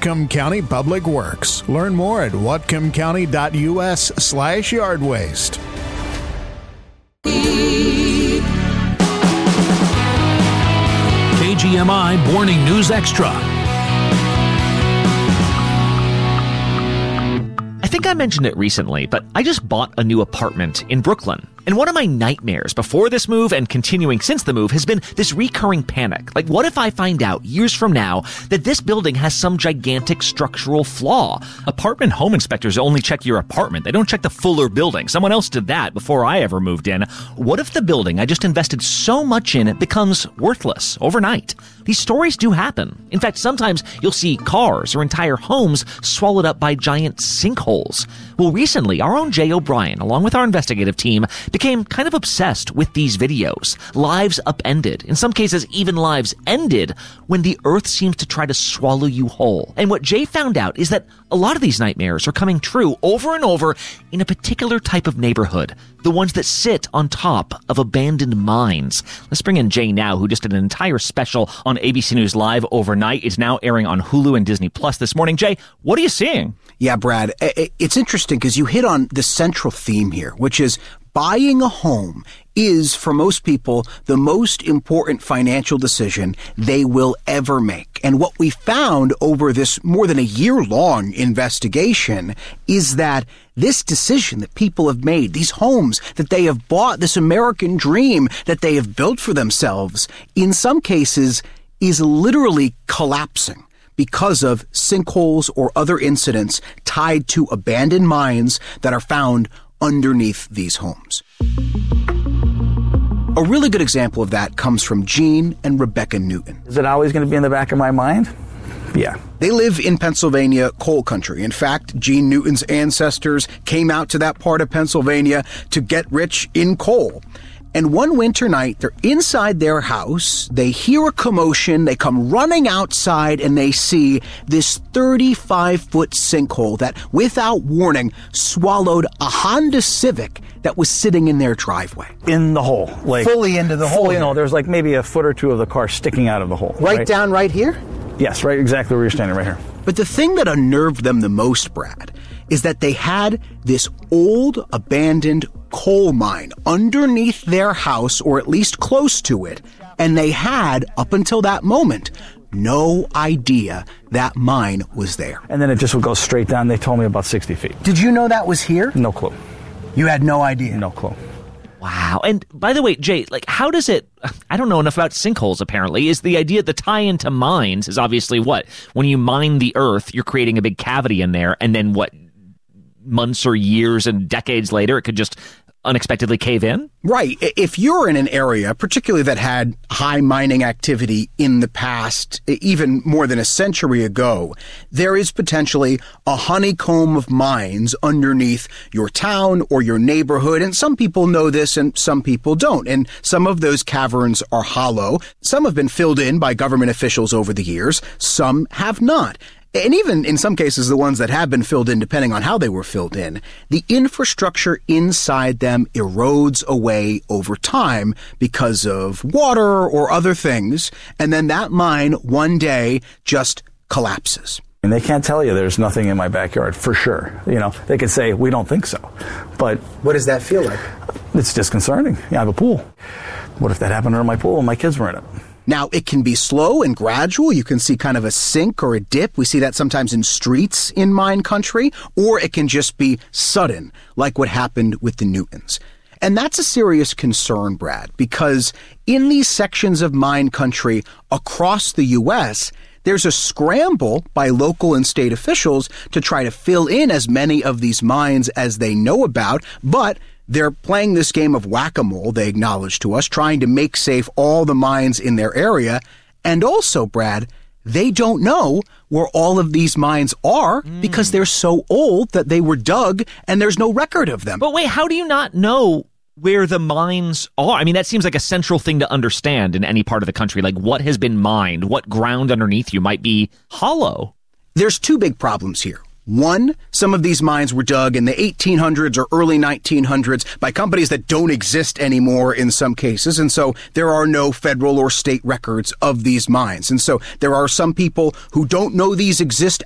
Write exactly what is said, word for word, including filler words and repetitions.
Whatcom County Public Works. Learn more at whatcomcounty.us slash yard waste. K G M I Morning News Extra. I think I mentioned it recently, but I just bought a new apartment in Brooklyn. And one of my nightmares before this move and continuing since the move has been this recurring panic. Like, what if I find out years from now that this building has some gigantic structural flaw? Apartment home inspectors only check your apartment. They don't check the fuller building. Someone else did that before I ever moved in. What if the building I just invested so much in it becomes worthless overnight? These stories do happen. In fact, sometimes you'll see cars or entire homes swallowed up by giant sinkholes. Well, recently, our own Jay O'Brien, along with our investigative team, became kind of obsessed with these videos. Lives upended. In some cases, even lives ended when the earth seems to try to swallow you whole. And what Jay found out is that a lot of these nightmares are coming true over and over in a particular type of neighborhood. The ones that sit on top of abandoned mines. Let's bring in Jay now, who just did an entire special on A B C News Live overnight. It's now airing on Hulu and Disney Plus this morning. Jay, what are you seeing? Yeah, Brad, it's interesting because you hit on the central theme here, which is buying a home is, for most people, the most important financial decision they will ever make. And what we found over this more than a year-long investigation is that this decision that people have made, these homes that they have bought, this American dream that they have built for themselves, in some cases is literally collapsing because of sinkholes or other incidents tied to abandoned mines that are found underneath these homes. A really good example of that comes from Gene and Rebecca Newton. Is it always going to be in the back of my mind? Yeah. They live in Pennsylvania coal country. In fact, Gene Newton's ancestors came out to that part of Pennsylvania to get rich in coal. And one winter night, they're inside their house, they hear a commotion, they come running outside, and they see this thirty-five foot sinkhole that, without warning, swallowed a Honda Civic that was sitting in their driveway. In the hole. Like fully into the hole. Fully, no, there's like maybe a foot or two of the car sticking out of the hole. Right, right down right here? Yes, right exactly where you're standing, right here. But the thing that unnerved them the most, Brad, is that they had this old, abandoned coal mine underneath their house, or at least close to it, and they had, up until that moment, no idea that mine was there. And then it just would go straight down. They told me about sixty feet. Did you know that was here? No clue. You had no idea? No clue. Wow. And by the way, Jay, like, how does it, I don't know enough about sinkholes, apparently, is the idea, the tie into mines is obviously what? When you mine the earth, you're creating a big cavity in there, and then what, months or years and decades later, it could just unexpectedly cave in? Right. If you're in an area, particularly that had high mining activity in the past, even more than a century ago, there is potentially a honeycomb of mines underneath your town or your neighborhood. And some people know this and some people don't. And some of those caverns are hollow. Some have been filled in by government officials over the years. Some have not. And even in some cases, the ones that have been filled in, depending on how they were filled in, the infrastructure inside them erodes away over time because of water or other things. And then that mine one day just collapses. And they can't tell you there's nothing in my backyard for sure. You know, they could say, we don't think so. But what does that feel like? It's disconcerting. Yeah, I have a pool. What if that happened in my pool and my kids were in it? Now, it can be slow and gradual. You can see kind of a sink or a dip. We see that sometimes in streets in mine country, or it can just be sudden, like what happened with the Newtons. And that's a serious concern, Brad, because in these sections of mine country across the U S, there's a scramble by local and state officials to try to fill in as many of these mines as they know about, but they're playing this game of whack-a-mole, they acknowledge to us, trying to make safe all the mines in their area. And also, Brad, they don't know where all of these mines are mm. because they're so old that they were dug and there's no record of them. But wait, how do you not know where the mines are? I mean, that seems like a central thing to understand in any part of the country. Like, what has been mined? What ground underneath you might be hollow? There's two big problems here. One, some of these mines were dug in the eighteen hundreds or early nineteen hundreds by companies that don't exist anymore in some cases, and so there are no federal or state records of these mines. And so there are some people who don't know these exist